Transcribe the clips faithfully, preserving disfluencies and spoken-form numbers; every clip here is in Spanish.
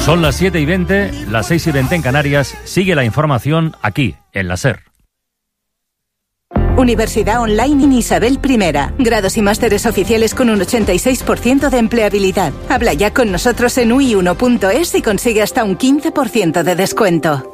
Son las siete y veinte, las seis y veinte en Canarias. Sigue la información aquí, en la SER. Universidad Online en Isabel primera. Grados y másteres oficiales con un ochenta y seis por ciento de empleabilidad. Habla ya con nosotros en u i uno punto es y consigue hasta un quince por ciento de descuento.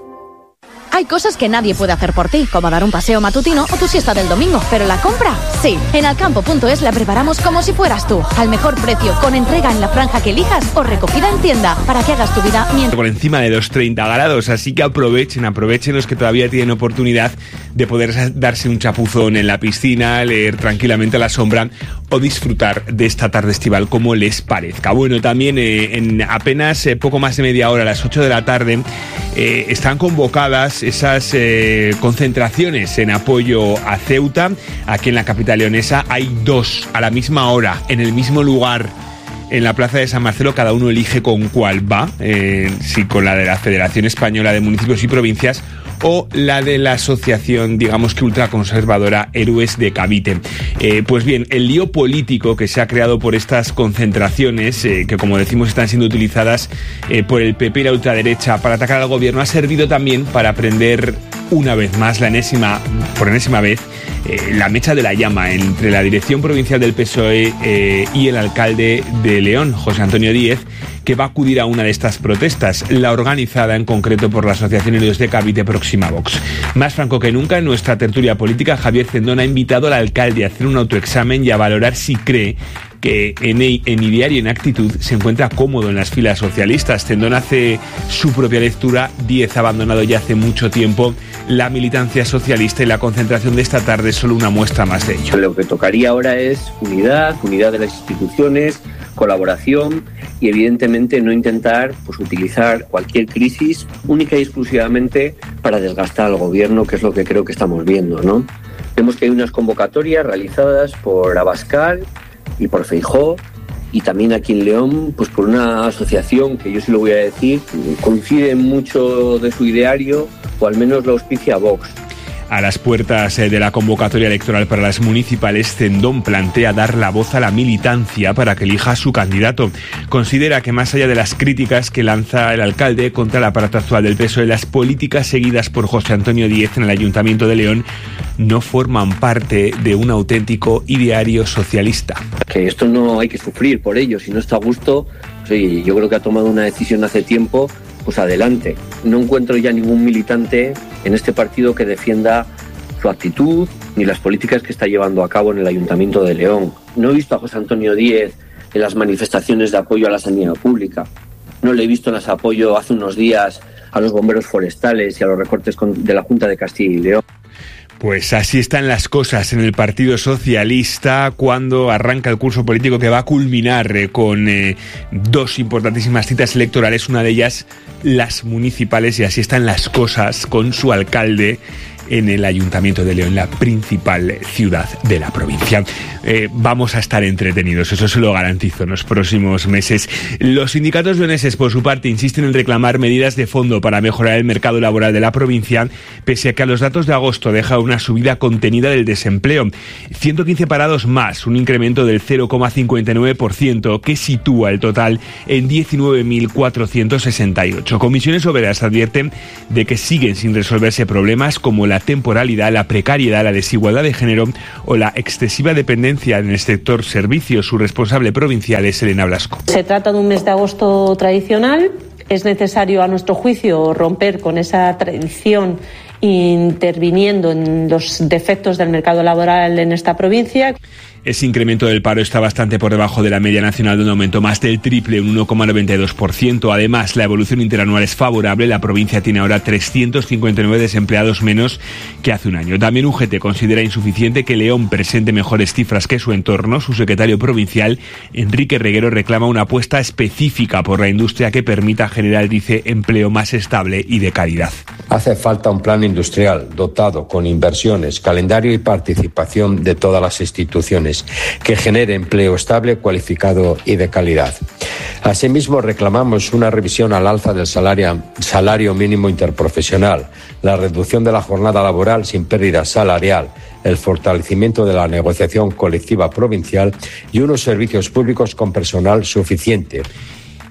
Hay cosas que nadie puede hacer por ti, como dar un paseo matutino o tu siesta del domingo, pero la compra, sí. En alcampo punto es la preparamos como si fueras tú, al mejor precio, con entrega en la franja que elijas o recogida en tienda, para que hagas tu vida mientras... Por encima de los treinta grados, así que aprovechen, aprovechen los que todavía tienen oportunidad de poder darse un chapuzón en la piscina, leer tranquilamente a la sombra o disfrutar de esta tarde estival como les parezca. Bueno, también eh, en apenas eh, poco más de media hora, a las ocho de la tarde, eh, están convocadas esas eh, concentraciones en apoyo a Ceuta. Aquí en la capital leonesa hay dos a la misma hora, en el mismo lugar, en la plaza de San Marcelo. Cada uno elige con cuál va, eh, si con la de la Federación Española de Municipios y Provincias o la de la asociación, digamos que ultraconservadora, Héroes de Cavite. Eh, pues bien, el lío político que se ha creado por estas concentraciones, eh, que como decimos están siendo utilizadas eh, por el P P y la ultraderecha para atacar al gobierno, ha servido también para prender una vez más, la enésima, por enésima vez, eh, la mecha de la llama entre la dirección provincial del P S O E eh, y el alcalde de León, José Antonio Díez, que va a acudir a una de estas protestas, la organizada en concreto por la Asociación Héroes de Cavite Próxima Vox. Más franco que nunca, en nuestra tertulia política, Javier Cendón ha invitado al alcalde a hacer un autoexamen y a valorar si cree que en, en ideario y en actitud se encuentra cómodo en las filas socialistas. Cendón hace su propia lectura. Díez ha abandonado ya hace mucho tiempo la militancia socialista y la concentración de esta tarde es solo una muestra más de ello. Lo que tocaría ahora es unidad, unidad de las instituciones, colaboración y evidentemente no intentar pues utilizar cualquier crisis única y exclusivamente para desgastar al gobierno, que es lo que creo que estamos viendo, ¿no? Vemos que hay unas convocatorias realizadas por Abascal y por Feijóo, y también aquí en León, pues por una asociación que yo sí lo voy a decir, coincide en mucho de su ideario, o al menos lo auspicia Vox. A las puertas de la convocatoria electoral para las municipales, Cendón plantea dar la voz a la militancia para que elija a su candidato. Considera que más allá de las críticas que lanza el alcalde contra el aparato actual del P S O E, las políticas seguidas por José Antonio Díez en el Ayuntamiento de León no forman parte de un auténtico ideario socialista. Que esto no hay que sufrir por ello, si no está a gusto, pues, oye, yo creo que ha tomado una decisión hace tiempo, pues adelante. No encuentro ya ningún militante en este partido que defienda su actitud ni las políticas que está llevando a cabo en el Ayuntamiento de León. No he visto a José Antonio Díez en las manifestaciones de apoyo a la sanidad pública. No le he visto en ese apoyo hace unos días a los bomberos forestales y a los recortes de la Junta de Castilla y León. Pues así están las cosas en el Partido Socialista cuando arranca el curso político que va a culminar eh, con eh, dos importantísimas citas electorales, una de ellas las municipales, y así están las cosas con su alcalde en el Ayuntamiento de León, la principal ciudad de la provincia. Eh, vamos a estar entretenidos, eso se lo garantizo, en los próximos meses. Los sindicatos leoneses, por su parte, insisten en reclamar medidas de fondo para mejorar el mercado laboral de la provincia, pese a que a los datos de agosto deja una subida contenida del desempleo. ciento quince parados más, un incremento del cero coma cincuenta y nueve por ciento, que sitúa el total en diecinueve mil cuatrocientos sesenta y ocho. Comisiones Obreras advierten de que siguen sin resolverse problemas como la la temporalidad, la precariedad, la desigualdad de género o la excesiva dependencia en el sector servicios. Su responsable provincial es Elena Blasco. Se trata de un mes de agosto tradicional. Es necesario, a nuestro juicio, romper con esa tradición interviniendo en los defectos del mercado laboral en esta provincia. Ese incremento del paro está bastante por debajo de la media nacional, de un aumento más del triple, un uno coma noventa y dos por ciento. Además, la evolución interanual es favorable. La provincia tiene ahora trescientos cincuenta y nueve desempleados menos que hace un año. También U G T considera insuficiente que León presente mejores cifras que su entorno. Su secretario provincial, Enrique Reguero, reclama una apuesta específica por la industria que permita generar, dice, empleo más estable y de calidad. Hace falta un plan industrial dotado con inversiones, calendario y participación de todas las instituciones, que genere empleo estable, cualificado y de calidad. Asimismo, reclamamos una revisión al alza del salario, salario mínimo interprofesional, la reducción de la jornada laboral sin pérdida salarial, el fortalecimiento de la negociación colectiva provincial y unos servicios públicos con personal suficiente.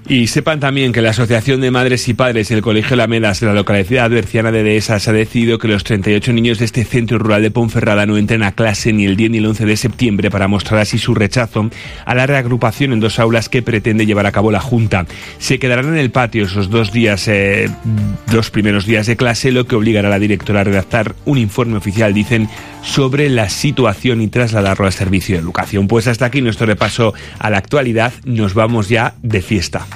Y sepan también que la Asociación de Madres y Padres del Colegio Lamedas de la localidad berciana de Dehesas ha decidido que los treinta y ocho niños de este centro rural de Ponferrada no entren a clase ni el diez ni el once de septiembre para mostrar así su rechazo a la reagrupación en dos aulas que pretende llevar a cabo la Junta. Se quedarán en el patio esos dos días, eh, dos primeros días de clase, lo que obligará a la directora a redactar un informe oficial, dicen, sobre la situación y trasladarlo al Servicio de Educación. Pues hasta aquí nuestro repaso a la actualidad. Nos vamos ya de fiesta.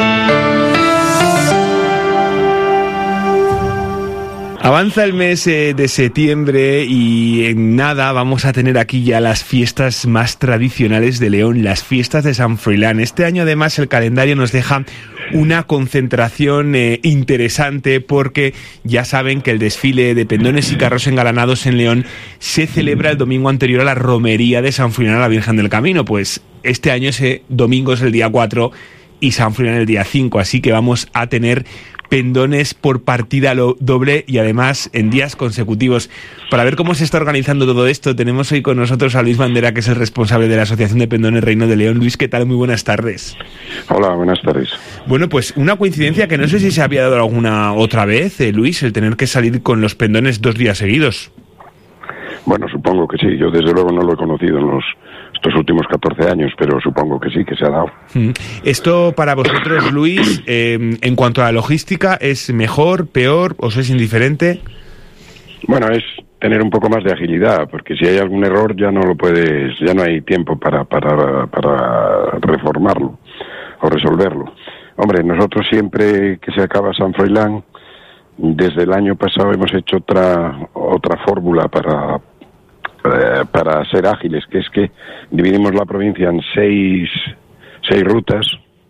Avanza el mes eh, de septiembre y en nada vamos a tener aquí ya las fiestas más tradicionales de León, las fiestas de San Froilán. Este año además el calendario nos deja una concentración eh, interesante porque ya saben que el desfile de pendones y carros engalanados en León se celebra el domingo anterior a la romería de San Froilán a la Virgen del Camino. Pues este año ese domingo es el día cuatro y San Froilán el día cinco, así que vamos a tener pendones por partida doble y además en días consecutivos. Para ver cómo se está organizando todo esto, tenemos hoy con nosotros a Luis Bandera, que es el responsable de la Asociación de Pendones Reino de León. Luis, ¿qué tal? Muy buenas tardes. Hola, buenas tardes. Bueno, pues una coincidencia que no sé si se había dado alguna otra vez, eh, Luis, el tener que salir con los pendones dos días seguidos. Bueno, supongo que sí. Yo desde luego no lo he conocido en los estos últimos catorce años, pero supongo que sí, que se ha dado. Esto para vosotros, Luis, eh, en cuanto a la logística, ¿es mejor, peor, os es indiferente? Bueno, es tener un poco más de agilidad, porque si hay algún error ya no lo puedes, ya no hay tiempo para, para, para reformarlo o resolverlo. Hombre, nosotros siempre que se acaba San Froilán, desde el año pasado hemos hecho otra otra fórmula para para ser ágiles, que es que dividimos la provincia en seis seis rutas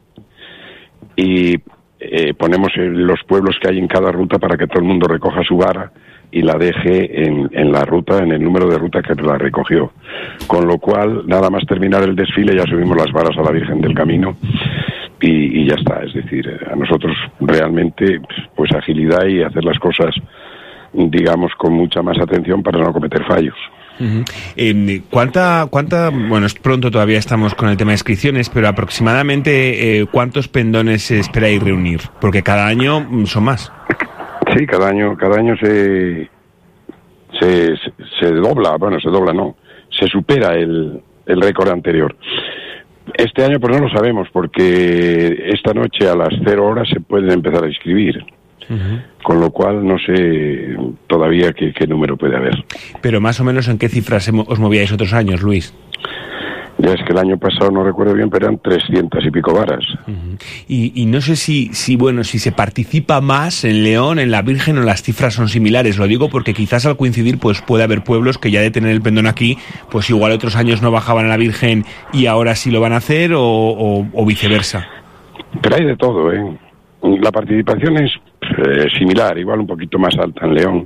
y eh, ponemos los pueblos que hay en cada ruta para que todo el mundo recoja su vara y la deje en, en la ruta, en el número de ruta que la recogió. Con lo cual, nada más terminar el desfile, ya subimos las varas a la Virgen del Camino y, y ya está. Es decir, a nosotros realmente, pues agilidad y hacer las cosas, digamos, con mucha más atención para no cometer fallos. Uh-huh. Eh, ¿cuánta, cuánta, bueno, es pronto, todavía estamos con el tema de inscripciones, pero aproximadamente eh, ¿cuántos pendones esperáis reunir? Porque cada año son más. Sí, cada año, cada año se, se, se dobla, bueno, se dobla no, se supera el, el récord anterior. Este año pues no lo sabemos, porque esta noche a las cero horas se pueden empezar a inscribir. Uh-huh. Con lo cual no sé todavía qué, qué número puede haber. Pero más o menos ¿en qué cifras os movíais otros años, Luis? Ya es que el año pasado no recuerdo bien, pero eran trescientas y pico varas. Uh-huh. y, y no sé si, si, bueno, si se participa más en León, en la Virgen, o las cifras son similares. Lo digo porque quizás al coincidir pues puede haber pueblos que ya de tener el pendón aquí, pues igual otros años no bajaban a la Virgen y ahora sí lo van a hacer, o, o, o viceversa. Pero hay de todo, ¿eh? La participación es eh, similar, igual un poquito más alta en León.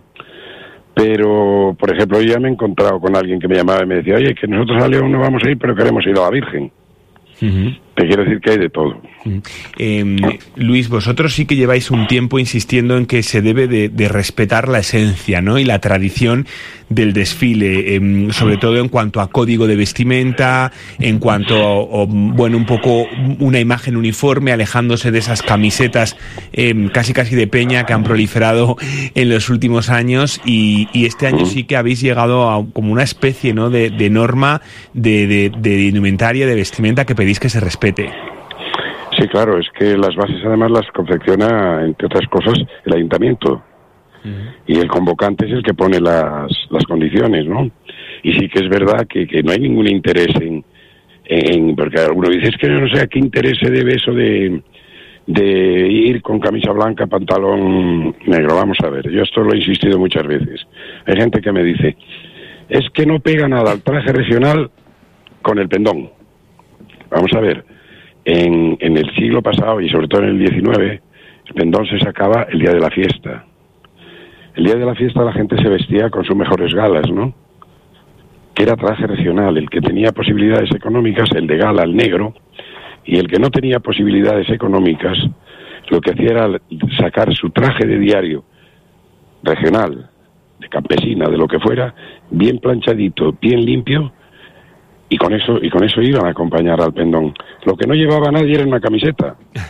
Pero, por ejemplo, yo ya me he encontrado con alguien que me llamaba y me decía, oye, que nosotros a León no vamos a ir, pero queremos ir a la Virgen. Uh-huh. Te quiero decir que hay de todo. Uh-huh. Eh, Luis, vosotros sí que lleváis un tiempo insistiendo en que se debe de, de respetar la esencia, ¿no?, y la tradición del desfile, eh, sobre todo en cuanto a código de vestimenta, en cuanto a, o, bueno, un poco una imagen uniforme, alejándose de esas camisetas eh, casi casi de peña que han proliferado en los últimos años, y, y este año sí que habéis llegado a como una especie, ¿no?, de, de norma de, de, de indumentaria, de vestimenta que pedís que se respete. Sí, claro, es que las bases además las confecciona, entre otras cosas, el ayuntamiento. Uh-huh. Y el convocante es el que pone las, las condiciones, ¿no? Y sí que es verdad que, que no hay ningún interés en, en... Porque alguno dice, es que yo no sé a qué interés se debe eso de, de ir con camisa blanca, pantalón negro. Vamos a ver, yo esto lo he insistido muchas veces. Hay gente que me dice, es que no pega nada al traje regional con el pendón. Vamos a ver, en, en el siglo pasado y sobre todo en el diecinueve, el pendón se sacaba el día de la fiesta. El día de la fiesta la gente se vestía con sus mejores galas, ¿no? Que era traje regional. El que tenía posibilidades económicas, el de gala, el negro, y el que no tenía posibilidades económicas, lo que hacía era sacar su traje de diario regional, de campesina, de lo que fuera, bien planchadito, bien limpio, y con eso y con eso iban a acompañar al pendón. Lo que no llevaba nadie era una camiseta.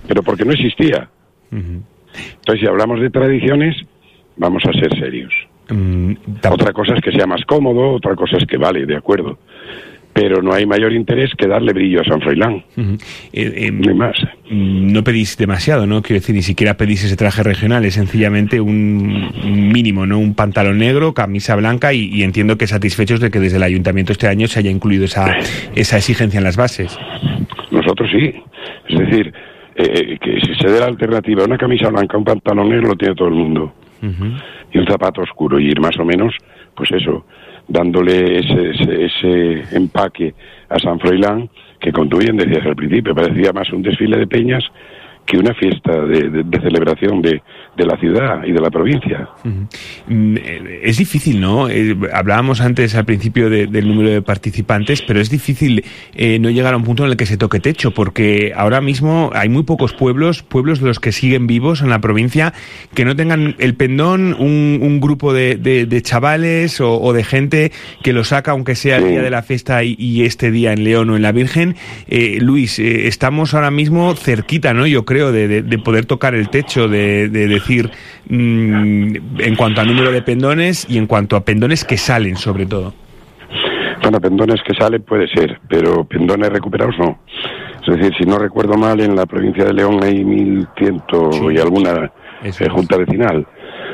pero porque no existía. Uh-huh. Entonces, si hablamos de tradiciones, vamos a ser serios. Mm, otra cosa es que sea más cómodo, otra cosa es que vale, de acuerdo. Pero no hay mayor interés que darle brillo a San Froilán. Uh-huh. eh, eh, no hay más. No pedís demasiado, ¿no? Quiero decir, ni siquiera pedís ese traje regional, es sencillamente un, un mínimo, ¿no? Un pantalón negro, camisa blanca y, y entiendo que satisfechos de que desde el ayuntamiento este año se haya incluido esa, esa exigencia en las bases. Nosotros sí. Es decir, eh, que si se dé la alternativa una camisa blanca, un pantalón negro, lo tiene todo el mundo. Uh-huh. Y un zapato oscuro, y ir más o menos, pues eso, dándole ese, ese, ese empaque a San Froilán, que como tú bien decías al principio, parecía más un desfile de peñas que una fiesta de, de, de celebración de, de la ciudad y de la provincia. Uh-huh. Es difícil, ¿no? Eh, hablábamos antes al principio de, del número de participantes, pero es difícil eh, no llegar a un punto en el que se toque techo, porque ahora mismo hay muy pocos pueblos, pueblos de los que siguen vivos en la provincia, que no tengan el pendón, un, un grupo de, de, de chavales o, o de gente que lo saca, aunque sea el día de la fiesta y, y este día en León o en la Virgen. Eh, Luis, eh, estamos ahora mismo cerquita, ¿no? Yo creo De, de, de poder tocar el techo, de, de decir, mmm, en cuanto a número de pendones y en cuanto a pendones que salen, sobre todo. Bueno, pendones que salen puede ser, pero pendones recuperados no. Es decir, si no recuerdo mal, en la provincia de León hay mil cien sí, y alguna eh, junta vecinal.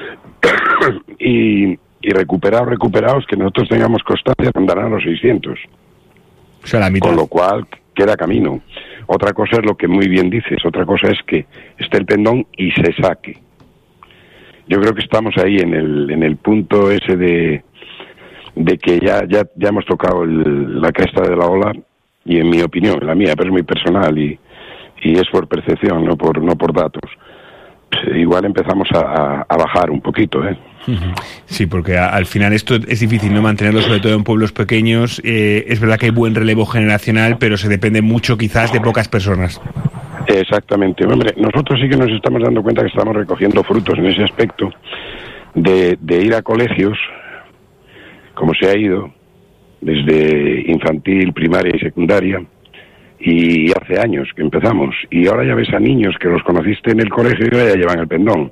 y, y recuperados, recuperados, que nosotros tengamos constancia, andarán a los seiscientos. O sea, la mitad. Con lo cual queda camino. Otra cosa es lo que muy bien dices, otra cosa es que esté el pendón y se saque. Yo creo que estamos ahí en el en el punto ese de de que ya ya ya hemos tocado el, la cresta de la ola, y en mi opinión, la mía, pero es muy personal y, y es por percepción, no por no por datos. Pues igual empezamos a, a, a bajar un poquito, ¿eh? Sí, porque a, al final esto es difícil, ¿no? Mantenerlo, sobre todo en pueblos pequeños. Eh, es verdad que hay buen relevo generacional, pero se depende mucho quizás de pocas personas. Exactamente. Hombre, nosotros sí que nos estamos dando cuenta que estamos recogiendo frutos en ese aspecto de, de ir a colegios, como se ha ido, desde infantil, primaria y secundaria, y hace años que empezamos. Y ahora ya ves a niños que los conociste en el colegio y ya llevan el pendón.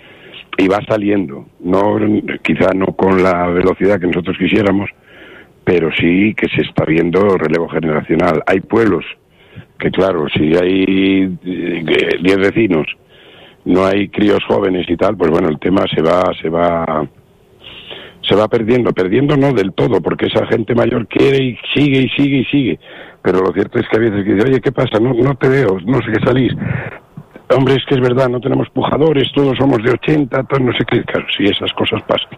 Y va saliendo, no, quizá no con la velocidad que nosotros quisiéramos, pero sí que se está viendo relevo generacional. Hay pueblos que, claro, si hay diez vecinos, no hay críos jóvenes y tal, pues bueno, el tema se va, se va, se va perdiendo, perdiendo no del todo, porque esa gente mayor quiere y sigue y sigue y sigue. Pero lo cierto es que a veces dice, oye, ¿qué pasa? No, no te veo, no sé qué salís. Hombre, es que es verdad, no tenemos pujadores, todos somos de ochenta, todos no sé qué, claro, sí, esas cosas pasan.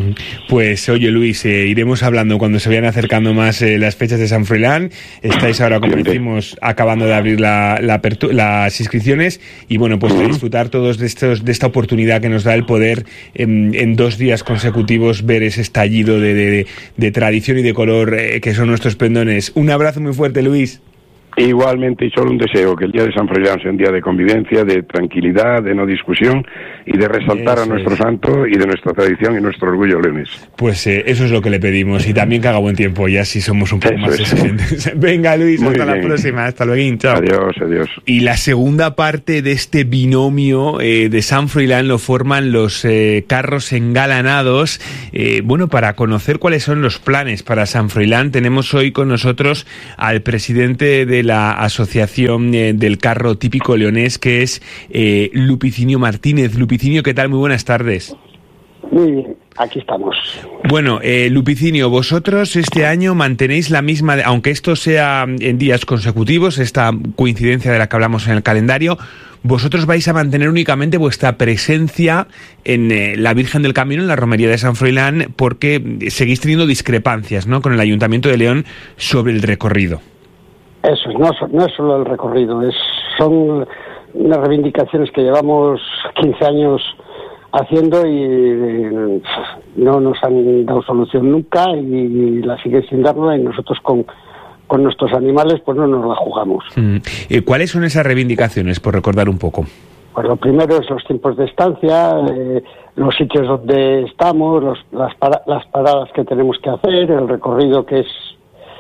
Pues oye, Luis, eh, iremos hablando cuando se vayan acercando más eh, las fechas de San Froilán. Estáis ahora, como decimos, acabando de abrir la, la apertu- las inscripciones y bueno, pues de disfrutar todos de estos de esta oportunidad que nos da el poder en, en dos días consecutivos ver ese estallido de, de, de tradición y de color eh, que son nuestros pendones. Un abrazo muy fuerte, Luis. Igualmente, y solo un deseo, que el día de San Froilán sea un día de convivencia, de tranquilidad, de no discusión y de resaltar eso a nuestro es. santo y de nuestra tradición y nuestro orgullo leonés. Pues eh, eso es lo que le pedimos, y también que haga buen tiempo, y así somos un poco eso más exigentes. Venga, Luis, Muy hasta bien. la próxima, hasta luego, chao. Adiós, adiós. Y la segunda parte de este binomio eh, de San Froilán lo forman los eh, carros engalanados. Eh, bueno, para conocer cuáles son los planes para San Froilán, tenemos hoy con nosotros al presidente de la Asociación eh, del Carro Típico Leonés, que es eh, Lupicinio Martínez. Lupicinio, ¿qué tal? Muy buenas tardes. Muy bien, aquí estamos. Bueno, eh, Lupicinio, vosotros este año mantenéis la misma, aunque esto sea en días consecutivos, esta coincidencia de la que hablamos en el calendario, vosotros vais a mantener únicamente vuestra presencia en eh, la Virgen del Camino, en la romería de San Froilán, porque seguís teniendo discrepancias, ¿no?, con el Ayuntamiento de León sobre el recorrido. Eso, no, no es solo el recorrido, es son unas reivindicaciones que llevamos quince años haciendo y eh, no nos han dado solución nunca y la siguen sin darla, y nosotros con, con nuestros animales pues no nos la jugamos. Mm. ¿Cuáles son esas reivindicaciones, por recordar un poco? Pues lo primero es los tiempos de estancia, eh, los sitios donde estamos, los, las, para, las paradas que tenemos que hacer, el recorrido que es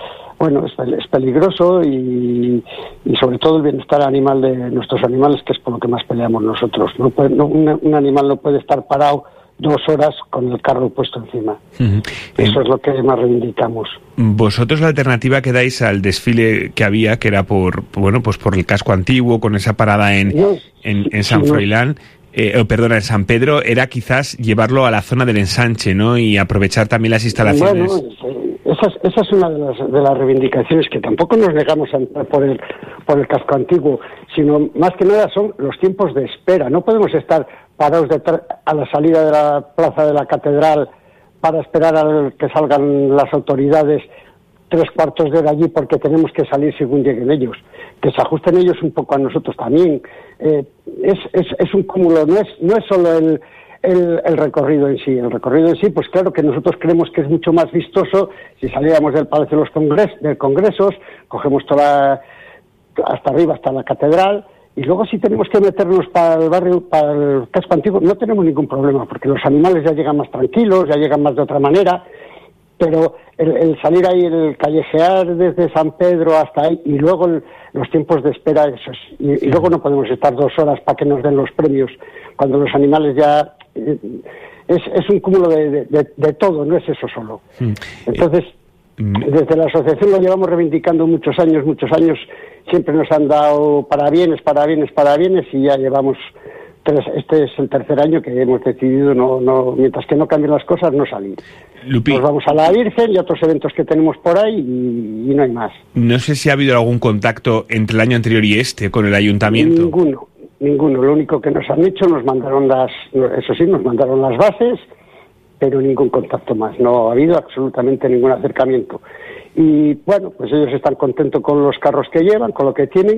bueno, es, es peligroso y, y sobre todo el bienestar animal de nuestros animales, que es por lo que más peleamos nosotros. No puede, no, un, un animal no puede estar parado dos horas con el carro puesto encima. Uh-huh. Eso eh, es lo que más reivindicamos. Vosotros la alternativa que dais al desfile que había, que era por, bueno, pues por el casco antiguo, con esa parada en, Yo, en, en San sí, Froilán, eh, oh, perdona, en San Pedro, era quizás llevarlo a la zona del ensanche, ¿no? Y aprovechar también las instalaciones. Bueno, esa es, esa es una de las, de las reivindicaciones, que tampoco nos negamos a entrar por el, por el casco antiguo, sino más que nada son los tiempos de espera. No podemos estar parados detrás, a la salida de la plaza de la catedral para esperar a que salgan las autoridades tres cuartos de hora allí, porque tenemos que salir según lleguen ellos, que se ajusten ellos un poco a nosotros también. Eh, es, es, es un cúmulo, no es, no es solo el, el, el recorrido en sí. El recorrido en sí, pues claro que nosotros creemos que es mucho más vistoso si saliéramos del Palacio de los Congres, de Congresos, cogemos toda la, hasta arriba, hasta la catedral, y luego si tenemos que meternos para el barrio, para el casco antiguo, no tenemos ningún problema, porque los animales ya llegan más tranquilos, ya llegan más de otra manera, pero el, el salir ahí, el callejear desde San Pedro hasta ahí, y luego el, los tiempos de espera, eso es, y, y luego no podemos estar dos horas para que nos den los premios, cuando los animales ya... Eh, es, es un cúmulo de, de, de, de todo, no es eso solo. Entonces, desde la asociación lo llevamos reivindicando muchos años, muchos años, siempre nos han dado parabienes, parabienes, parabienes, y ya llevamos tres, este es el tercer año que hemos decidido, no, no, mientras que no cambien las cosas, no salir. Lupi, nos vamos a la Virgen y otros eventos que tenemos por ahí y, y no hay más. No sé si ha habido algún contacto entre el año anterior y este con el ayuntamiento. Ninguno, ninguno. Lo único que nos han hecho, nos mandaron las, eso sí, nos mandaron las bases, pero ningún contacto más. No ha habido absolutamente ningún acercamiento. Y bueno, pues ellos están contentos con los carros que llevan, con lo que tienen,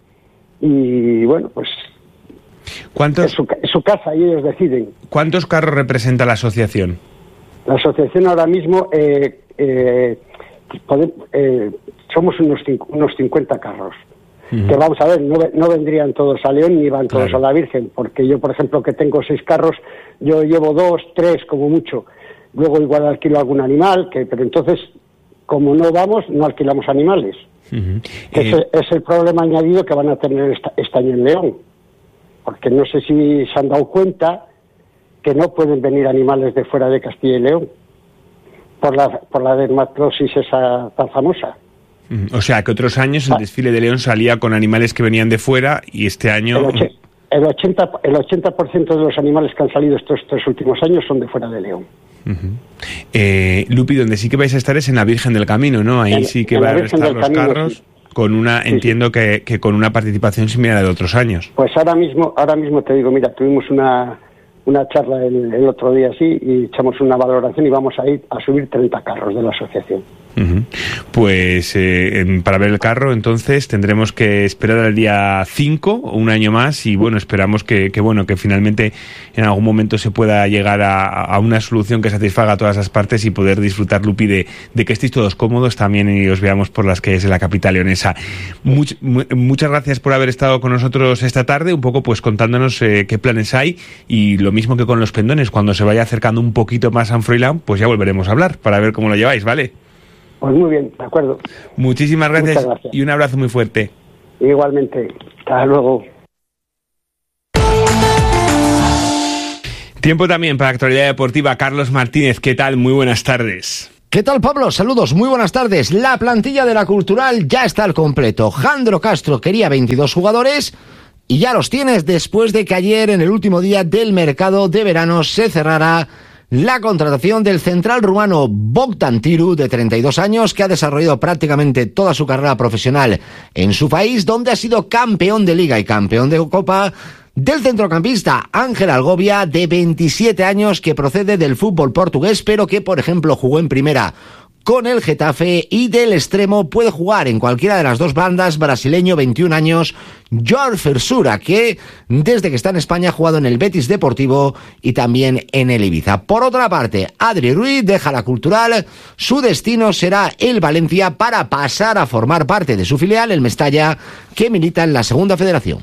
y bueno, pues ¿cuántos, es su, es su casa y ellos deciden. ¿Cuántos carros representa la asociación? La asociación ahora mismo eh, eh, pode, eh, somos unos, unos cincuenta carros. Uh-huh. Que vamos a ver, no, no vendrían todos a León ni van todos claro. a la Virgen, porque yo, por ejemplo, que tengo seis carros, yo llevo dos, tres como mucho. Luego igual alquilo algún animal, que pero entonces, como no vamos, no alquilamos animales. Uh-huh. Ese eh... es el problema añadido que van a tener esta, este año en León. Porque no sé si se han dado cuenta que no pueden venir animales de fuera de Castilla y León por la, por la dermatosis esa tan famosa. O sea, que otros años el desfile de León salía con animales que venían de fuera y este año... El, och- el, ochenta, el ochenta por ciento de los animales que han salido estos tres últimos años son de fuera de León. Uh-huh. Eh, Lupi, donde sí que vais a estar es en la Virgen del Camino, ¿no? Ahí en, sí que van a estar los Camino, carros sí. con una, sí, entiendo sí. Que, que con una participación similar a de otros años. Pues ahora mismo, ahora mismo te digo, mira, tuvimos una... una charla el, el otro día así y echamos una valoración y vamos a ir a subir treinta carros de la asociación. Uh-huh. Pues eh, para ver el carro entonces tendremos que esperar al día cinco o un año más y bueno, esperamos que, que bueno que finalmente en algún momento se pueda llegar a, a una solución que satisfaga a todas las partes y poder disfrutar, Lupi, de, de que estéis todos cómodos también y os veamos por las calles de la capital leonesa. Much, mu- muchas gracias por haber estado con nosotros esta tarde, un poco pues contándonos eh, qué planes hay y lo mismo que con los pendones, cuando se vaya acercando un poquito más a San Froilán, pues ya volveremos a hablar para ver cómo lo lleváis, ¿vale? Pues muy bien, de acuerdo. Muchísimas gracias, gracias y un abrazo muy fuerte. Igualmente, hasta luego. Tiempo también para actualidad deportiva. Carlos Martínez, ¿qué tal? Muy buenas tardes. ¿Qué tal, Pablo? Saludos, muy buenas tardes. La plantilla de la Cultural ya está al completo. Jandro Castro quería veintidós jugadores y ya los tienes después de que ayer, en el último día del mercado de verano, se cerrara la contratación del central rumano Bogdan Tiru, de treinta y dos años, que ha desarrollado prácticamente toda su carrera profesional en su país, donde ha sido campeón de Liga y campeón de Copa, del centrocampista Ángel Algovia, de veintisiete años, que procede del fútbol portugués, pero que, por ejemplo, jugó en primera con el Getafe, y del extremo puede jugar en cualquiera de las dos bandas, brasileño, veintiún años, Joao Fersura, que desde que está en España ha jugado en el Betis Deportivo y también en el Ibiza. Por otra parte, Adri Ruiz deja la Cultural, su destino será el Valencia para pasar a formar parte de su filial, el Mestalla, que milita en la Segunda Federación.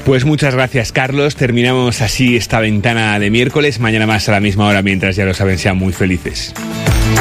Pues muchas gracias, Carlos. Terminamos así esta ventana de miércoles. Mañana más a la misma hora, mientras ya lo saben, sean muy felices.